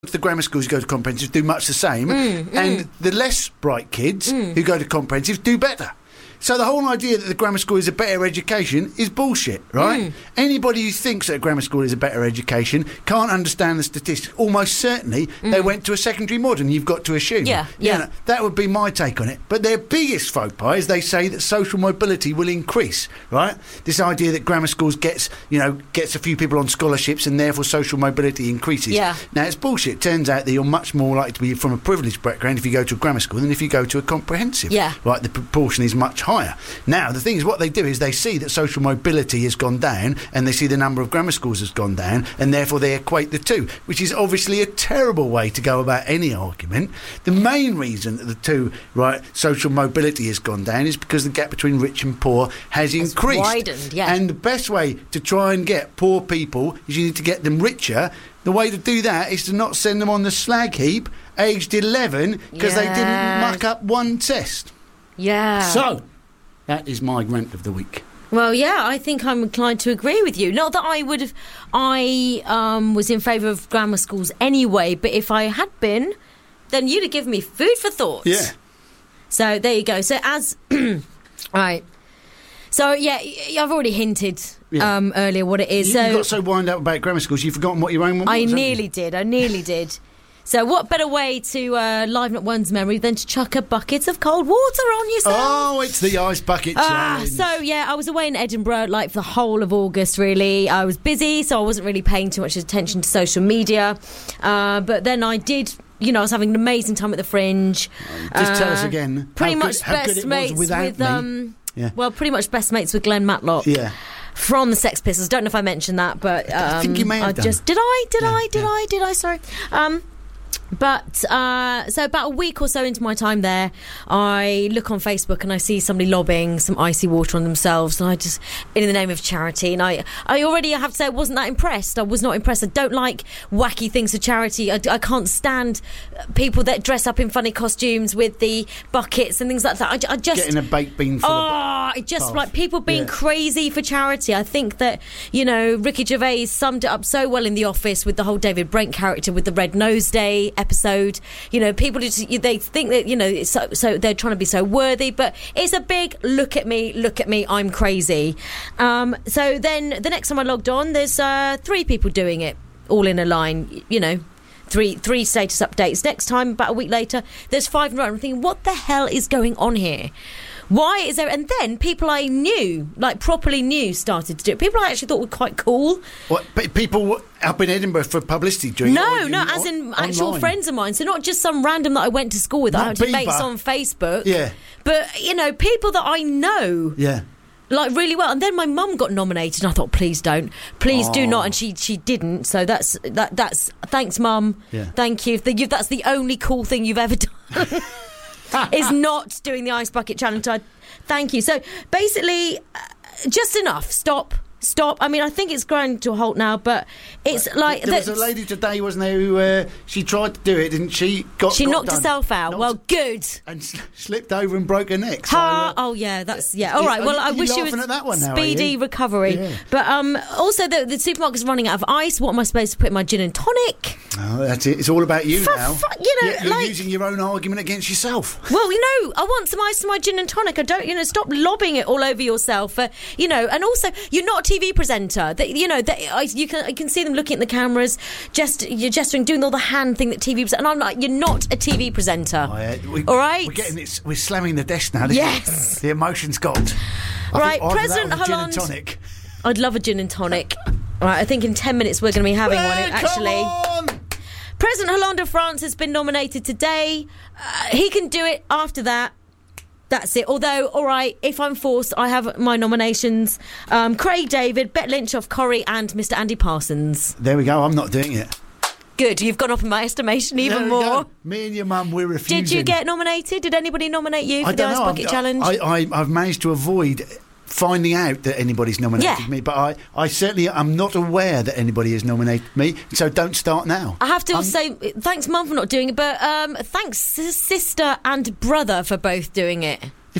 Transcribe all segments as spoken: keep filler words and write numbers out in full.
The grammar schools who go to comprehensive do much the same, Mm, and mm. the less bright kids Mm. who go to comprehensive do better. So the whole idea that the grammar school is a better education is bullshit, right? Mm. Anybody who thinks that a grammar school is a better education can't understand the statistics. Almost certainly Mm. they went to a secondary modern, you've got to assume. Yeah, You yeah. know, that would be my take on it. But their biggest faux pas is they say that social mobility will increase, right? This idea that grammar schools gets, you know, gets a few people on scholarships and therefore social mobility increases. Yeah. Now, it's bullshit. It turns out that you're much more likely to be from a privileged background if you go to a grammar school than if you go to a comprehensive. Yeah. Right, the proportion is much higher. Now, the thing is, what they do is they see that social mobility has gone down and they see the number of grammar schools has gone down, and therefore they equate the two, which is obviously a terrible way to go about any argument. The main reason that the two, right, social mobility has gone down is because the gap between rich and poor has It's increased. widened, yeah. And the best way to try and get poor people is you need to get them richer. The way to do that is to not send them on the slag heap aged eleven because they didn't Yes. muck up one test. Yeah. So, that is my rant of the week. Well, yeah, I think I'm inclined to agree with you. Not that I would have... I um, was in favour of grammar schools anyway, but if I had been, then you'd have given me food for thought. Yeah. So, there you go. So, as... right. So, yeah, y- I've already hinted Yeah. um, earlier what it is. You, so you got so wound up about grammar schools, you've forgotten what your own one was. I haven't you? nearly did. I nearly did. So what better way to uh, liven up one's memory than to chuck a bucket of cold water on yourself? Oh, it's the ice bucket Ah, challenge. so yeah, I was away in Edinburgh like for the whole of August. Really, I was busy, so I wasn't really paying too much attention to social media. Uh, but then I did. You know, I was having an amazing time at the Fringe. Just tell us Uh, again. Pretty how much good, how good best it was mates without with me. um. Yeah. Well, pretty much best mates with Glenn Matlock. Yeah. From the Sex Pistols. Don't know if I mentioned that, but um, I think you may have I done. just did. I did. Yeah, I did. yeah. I did. I sorry. Um, But uh, so about a week or so into my time there, I look on Facebook and I see somebody lobbing some icy water on themselves, and I just, in the name of charity, and I, I already I have to say I wasn't that impressed. I was not impressed. I don't like wacky things for charity. I, I can't stand people that dress up in funny costumes with the buckets and things like that. I, I just Getting a baked bean full of Oh, it just bath. like people being Yeah. crazy for charity. I think that, you know, Ricky Gervais summed it up so well in The Office with the whole David Brent character with the Red Nose Day episode. You know, people just, they think that, you know, it's so, so they're trying to be so worthy, but it's a big look at me, look at me, I'm crazy. Um, so then the next time I logged on, there's uh, three people doing it all in a line, you know. Three three status updates. Next time, about a week later, there's five in a row. I'm thinking, what the hell is going on here? Why is there... And then people I knew, like properly knew, started to do it. People I actually thought were quite cool. What, pe- people up in Edinburgh for publicity doing it? No, or you- no, as on- in actual online? friends of mine. So not just some random that I went to school with. that I Not have to mates Bieber. on Facebook. Yeah. But, you know, people that I know... Yeah. Like really well, and then my mum got nominated, and I thought, please don't, please do Oh. not, and she she didn't. So that's that that's thanks, mum. Yeah. Thank you. The- you- That's the only cool thing you've ever done. Is not doing the ice bucket challenge. I, thank you. So basically, uh, just enough. Stop. Stop. I mean, I think it's grown to a halt now, but it's like There was a that- lady today, wasn't there, who uh, she tried to do it, didn't she? Got, she got knocked done. herself out. Knocked- Well, good. and sl- slipped over and broke her neck. So, Ha! uh, Oh yeah, that's yeah. you- All right. are Well, you- I are you wish you laughing was at that one now, are speedy you? recovery. Yeah. But um, also the the supermarket's running out of ice. What am I supposed to put in my gin and tonic? oh, that's it. It's all about you For now. fu- you know, Yeah, you're like- using your own argument against yourself. Well, you know, I want some ice in my gin and tonic. I don't, you know, stop lobbing it all over yourself. Uh, you know, and also you're not a T V presenter. That you know, that I, you can I can see them looking at the cameras, just you're gesturing, doing all the hand thing that T V presenters. And I'm like, you're not a T V presenter. Oh, yeah. we, All right. We're getting it. We're slamming the desk now. This Yes. is- the emotion's got. I Right, think either President that or the gin and Hollande- tonic. I'd love a gin and tonic. All right, I think in ten minutes we're going to be having one. Hey, Actually. come on! President Hollande of France has been nominated today. Uh, he can do it after that. That's it. Although, all right, if I'm forced, I have my nominations. Um, Craig David, Bette Lynch of Corrie, and Mister Andy Parsons. There we go. I'm not doing it. Good. You've gone up in my estimation even There we more. go. Me and your mum, we're refusing. Did you get nominated? Did anybody nominate you for I the don't Ice know. Bucket I've, Challenge? I, I, I've managed to avoid finding out that anybody's nominated Yeah. me, but I, I certainly am not aware that anybody has nominated me, so don't start now. I have to I'm- say, thanks, Mum, for not doing it, but um, thanks, s- sister and brother, for both doing it. If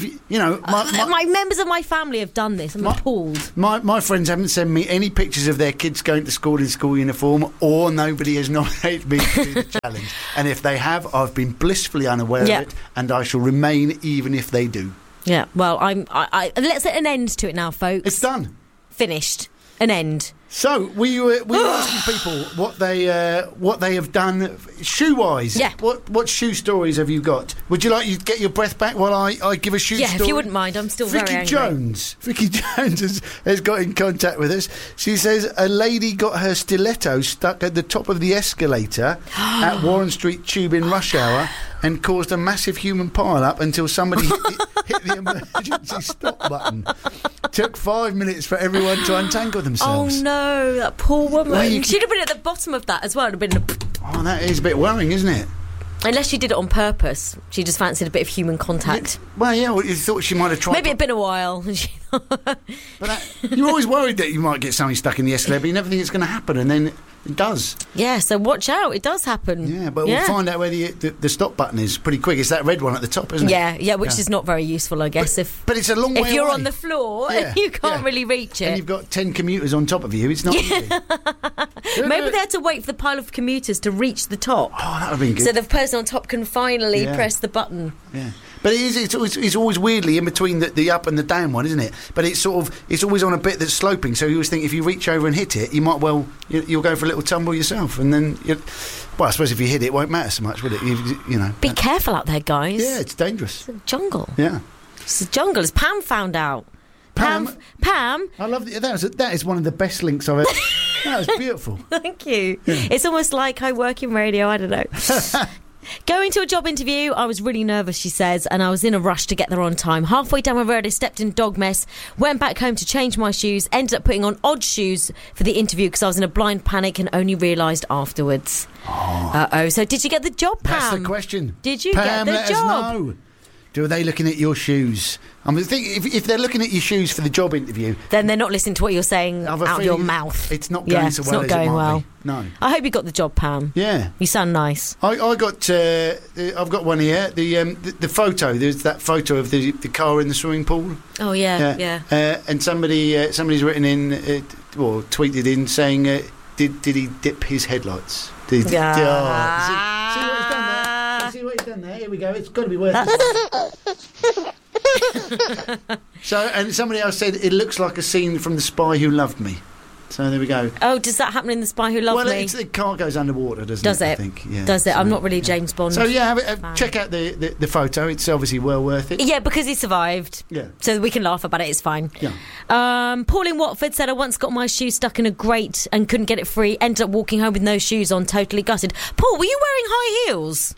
If you, you know, my, Uh, my, my members of my family have done this. I'm My- appalled. my my friends haven't sent me any pictures of their kids going to school in school uniform, or nobody has nominated me to do the challenge. And if they have, I've been blissfully unaware Yeah. of it, and I shall remain even if they do. Yeah, well, I'm. I, I, let's set an end to it now, folks. It's done. Finished. An end. So we were we were asking people what they uh, what they have done shoe wise. Yeah. What what shoe stories have you got? Would you like you to get your breath back while I, I give a shoe Yeah, story? if you wouldn't mind, I'm still Vicky very angry. Jones. Vicky Jones has, has got in contact with us. She says a lady got her stiletto stuck at the top of the escalator at Warren Street Tube in rush hour and caused a massive human pile-up until somebody hit, the, hit the emergency stop button. Took five minutes for everyone to untangle Oh themselves. no, that poor woman. Well, you She'd have been at the bottom of that as well. It'd have been a Oh, that is a bit worrying, isn't it? unless she did it on purpose. She just fancied a bit of human contact. Well, yeah, well, you thought she might have tried. Maybe it'd been a while. But that, you're always worried that you might get something stuck in the escalator, but you never think it's going to happen, and then it does. Yeah, so watch out. It does happen. Yeah, but we'll find out where the, the the stop button is pretty quick. It's that red one at the top, isn't it? Yeah, yeah, which Yeah. is not very usul, I guess. But, if but it's a long way if you're away. on the floor, Yeah, you can't yeah. really reach and it. you've got ten commuters on top of you, it's not easy. Maybe they had to wait for the pile of commuters to reach the top. Oh, that would have been good. So the person on top can finally Yeah. press the button. Yeah. But it is, it's, always, it's always weirdly in between the, the up and the down one, isn't it? But it's sort of it's always on a bit that's sloping. So you always think if you reach over and hit it, you might well you, you'll go for a little tumble yourself, and then you, well, I suppose if you hit it, it won't matter so much, will it? You, you know. Be careful out there, guys. Yeah, it's dangerous. It's a jungle. Yeah. It's a jungle, as Pam found out. Pam- Pam, Pam I love the, that. Was, that is one of the best links I've ever. That was beautiful. thank you. It's almost like I work in radio, I don't know. Going to a job interview, I was really nervous, she says, and I was in a rush to get there on time. Halfway down the road, I stepped in dog mess, went back home to change my shoes, ended up putting on odd shoes for the interview because I was in a blind panic and only realised afterwards. Oh. Uh-oh. So did you get the job, Pam? That's the question. Did you Pam, get the let job? us know. Do are they looking at your shoes? I mean, think if, if they're looking at your shoes for the job interview, Then they're not listening to what you're saying I have a out of your feeling mouth. It's not going yeah, so it's well not as going it might well. be. No. I hope you got the job, Pam. Yeah. You sound nice. I, I got. Uh, I've got one here. The um, the, the photo. There's that photo of the the car in the swimming pool. Oh yeah, yeah. Uh, and somebody uh, somebody's written in uh, or tweeted in saying, uh, "Did did he dip his headlights?" Did, did, Yeah. oh, see, see what he's done there? See what he's done there? Here we go. It's got to be worth it. So, and somebody else said it looks like a scene from The Spy Who Loved Me. So there we go. Oh, does that happen in The Spy Who Loved well, Me? it's, the car goes underwater, doesn't Does it? it? I think. Yeah. Does it? So, I'm not really yeah. James Bond. So yeah, have it, uh, fan. check out the, the, the photo. It's obviously well worth it. Yeah, because he survived. Yeah. So we can laugh about it, it's fine. Yeah. Um, Paul in Watford said, I once got my shoe stuck in a grate and couldn't get it free. Ended up walking home with no shoes on, totally gutted. Paul, were you wearing high heels?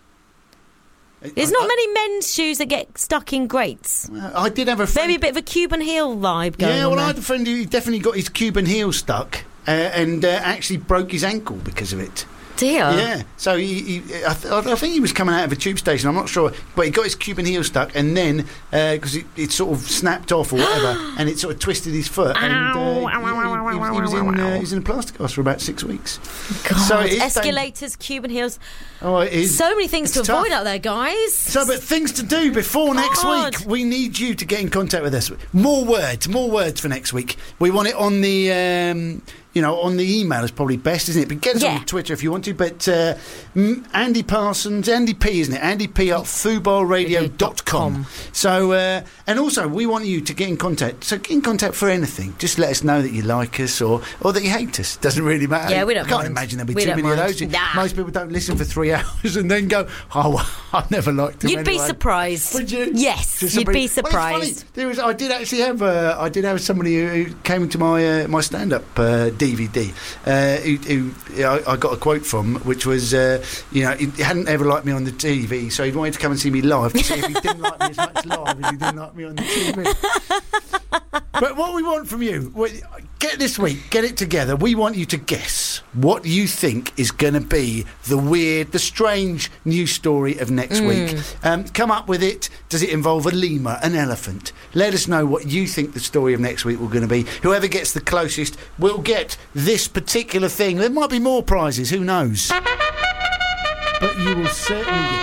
There's I- not I- many men's shoes that get stuck in grates. Uh, I did have a friend. Maybe a bit of a Cuban heel vibe going Yeah, on well, I there. had a friend who definitely got his Cuban heel stuck uh, and uh, actually broke his ankle because of it. Dear. Yeah, so he, he I, th- I think he was coming out of a tube station. I'm not sure, but he got his Cuban heel stuck, and then because it, it sort of snapped off or whatever, and it sort of twisted his foot, and uh, yeah, he, he, was- he was in uh, he was in a plaster cast for about six weeks. God, So it is escalators, Cuban heels. Oh, it is. So many things to it's avoid tough. out there, guys. So, but things to do before next God. week. We need you to get in contact with us. More words, more words for next week. We want it on the, um, you know, on the email is probably best, isn't it? But get us Yeah. on Twitter if you want to. But uh, mm, Andy Parsons, Andy P, isn't it? Andy P at fubar radio dot com. So, uh, and also we want you to get in contact. So get in contact for anything. Just let us know that you like us or or that you hate us. Doesn't really matter. Yeah, we don't I can't mind. imagine there'll be We too don't many mind. of those. Nah. Most people don't listen for three hours and then go, oh, well, I've never liked him You'd be anyway." surprised. Would you? Yes, To you'd somebody- be Well, it's funny. surprised. There was, I did actually have, uh, I did have somebody who, who came into my uh, my stand-up uh, D V D. Uh, who, who I, I got a quote from, which was, uh, you know, he hadn't ever liked me on the T V, so he wanted to come and see me live to see if he didn't like me as much live as he didn't like me on the T V. But what we want from you, we- get this week, get it together. We want you to guess what you think is going to be the weird, the strange news story of next week. Um, come up with it. Does it involve a lemur, an elephant? Let us know what you think the story of next week will going to be. Whoever gets the closest will get this particular thing. There might be more prizes, who knows? But you will certainly get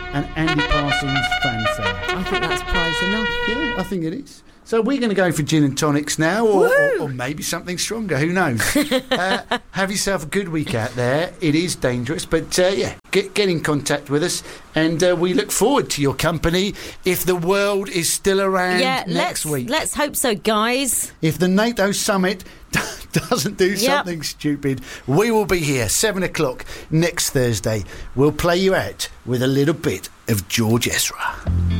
and Andy Parsons fanfare. I think that's prize enough. Yeah, I think it is. So we're going to go for gin and tonics now, or, or, or maybe something stronger. Who knows? uh, have yourself a good week out there. It is dangerous, but uh, yeah, get, get in contact with us, and uh, we look forward to your company if the world is still around yeah, next let's, week. Let's hope so, guys. If the NATO summit doesn't do something yep. stupid, we will be here seven o'clock next Thursday. We'll play you out with a little bit of George Ezra.